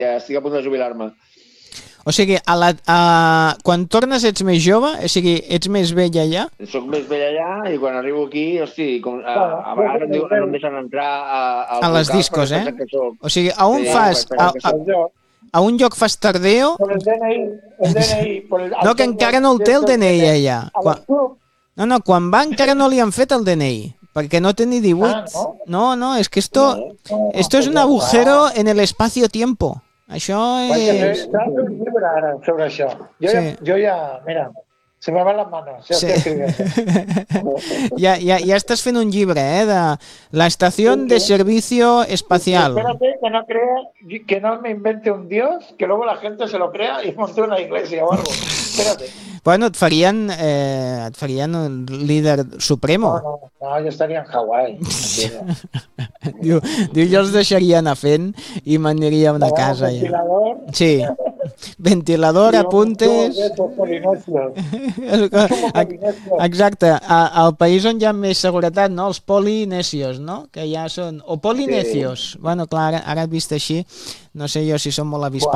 Ja estic a punt de jubilar-me. O sigui, quan tornes ets més jove? O sigui, ets més vell allà? Soc més vell allà i quan arribo aquí, hosti, a vegades no em deixen entrar a les discos, O sigui, a un lloc fas tardeo... Por el DNI. No, que encara no el té el DNI allà. No, quan va encara no li han fet el DNI, perquè no té ni 18. No, és que esto es un agujero en el espacio-tiempo. Això és... S'ha de fer un llibre ara sobre això. Jo ja, mira, se me van les manos. Ja estic escrivint. Ja estàs fent un llibre, de la estación de servicio espacial. Espérate que no me invente un dios, que luego la gente se lo crea y monte una iglesia o algo. Espérate. Bueno, et farien un líder supremo. No, jo estaria en Hawaii. Diu, jo els deixaria anar fent i m'aniria a una casa. Ventilador. Sí, ventilador, apuntes... Exacte, al país on hi ha més seguretat, no? Els polinesios, no? Que ja són... O polinesios. Bueno, clar, ara vist així, no sé jo si són molt avispats.